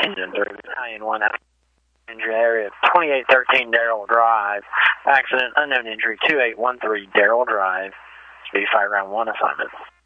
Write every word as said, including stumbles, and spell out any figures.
Engine three, Battalion one out. Injury area twenty-eight thirteen Darrell Drive. Accident, unknown injury two eight one three Darrell Drive. Speed fire ground one assignment.